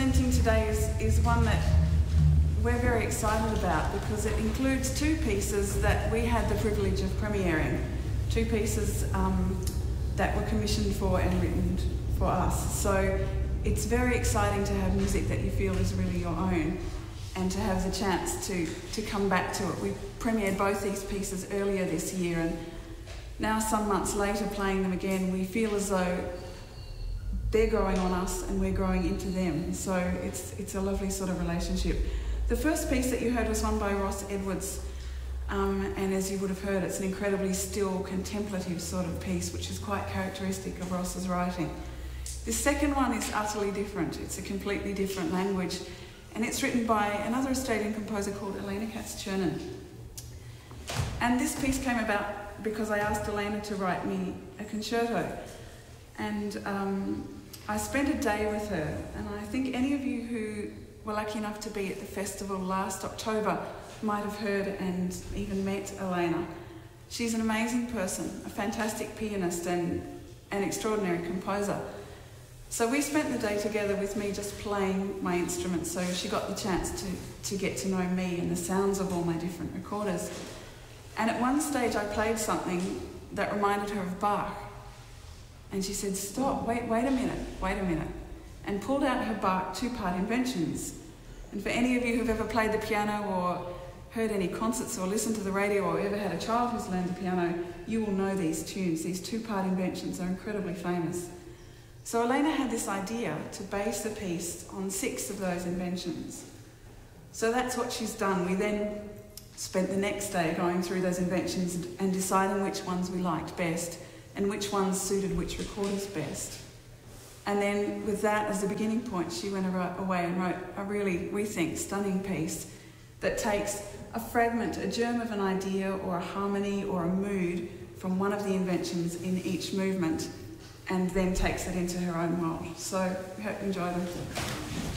presenting today is one that we're very excited about because it includes two pieces that we had the privilege of premiering, two pieces that were commissioned for and written for us. So it's very exciting to have music that you feel is really your own and to have the chance to come back to it. We premiered both these pieces earlier this year, and now some months later playing them again, we feel as though they're growing on us and we're growing into them. So it's a lovely sort of relationship. The first piece that you heard was one by Ross Edwards, and as you would have heard, it's an incredibly still, contemplative sort of piece, which is quite characteristic of Ross's writing. The second one is utterly different. It's a completely different language, and it's written by another Australian composer called Elena Katz-Chernin. And this piece came about because I asked Elena to write me a concerto, and I spent a day with her, and I think any of you who were lucky enough to be at the festival last October might have heard and even met Elena. She's an amazing person, a fantastic pianist and an extraordinary composer. So we spent the day together with me just playing my instruments, so she got the chance to get to know me and the sounds of all my different recorders. And at one stage I played something that reminded her of Bach. And she said, "Stop, wait a minute," and pulled out her Bach two-part inventions. And for any of you who've ever played the piano or heard any concerts or listened to the radio or ever had a child who's learned the piano, you will know these tunes. These two-part inventions are incredibly famous. So Elena had this idea to base the piece on 6 of those inventions. So that's what she's done. We then spent the next day going through those inventions and deciding which ones we liked best and which ones suited which recorders best. And then with that as the beginning point, she went away and wrote a really, we think, stunning piece that takes a fragment, a germ of an idea or a harmony or a mood from one of the inventions in each movement and then takes it into her own world. So we hope you enjoy them.